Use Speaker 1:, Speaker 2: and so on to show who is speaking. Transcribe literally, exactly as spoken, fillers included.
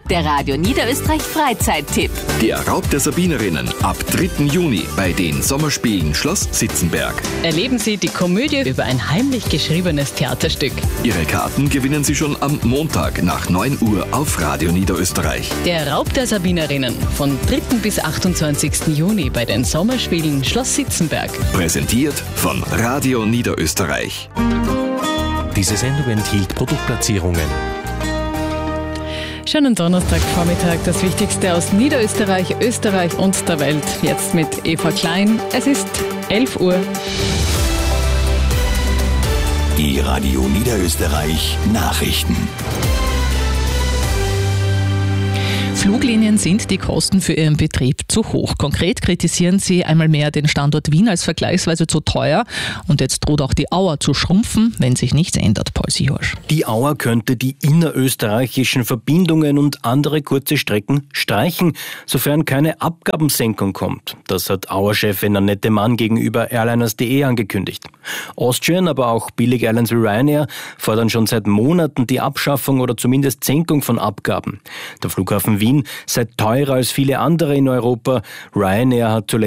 Speaker 1: der Radio Niederösterreich Freizeittipp.
Speaker 2: Der Raub der Sabinerinnen ab dritten Juni bei den Sommerspielen Schloss Sitzenberg.
Speaker 3: Erleben Sie die Komödie über ein heimlich geschriebenes Theaterstück.
Speaker 2: Ihre Karten gewinnen Sie schon am Montag nach neun Uhr auf Radio Niederösterreich.
Speaker 3: Der Raub der Sabinerinnen von dritten bis achtundzwanzigsten Juni bei den Sommerspielen Schloss Sitzenberg.
Speaker 2: Präsentiert von Radio Niederösterreich.
Speaker 4: Diese Sendung enthielt Produktplatzierungen.
Speaker 3: Schönen Donnerstagvormittag, das Wichtigste aus Niederösterreich, Österreich und der Welt. Jetzt mit Eva Klein. Es ist elf Uhr.
Speaker 5: Die Radio Niederösterreich Nachrichten.
Speaker 6: Fluglinien sind die Kosten für ihren Betrieb zu hoch. Konkret kritisieren sie einmal mehr den Standort Wien als vergleichsweise zu teuer. Und jetzt droht auch die Auer zu schrumpfen, wenn sich nichts ändert, Paul Sihorsch.
Speaker 7: Die Auer könnte die innerösterreichischen Verbindungen und andere kurze Strecken streichen, sofern keine Abgabensenkung kommt. Das hat Auer-Chefin Annette Mann gegenüber Airliners punkt de angekündigt. Austrian, aber auch Billig Airlines wie Ryanair fordern schon seit Monaten die Abschaffung oder zumindest Senkung von Abgaben. Der Flughafen Wien sei teurer als viele andere in Europa. Ryanair hat zuletzt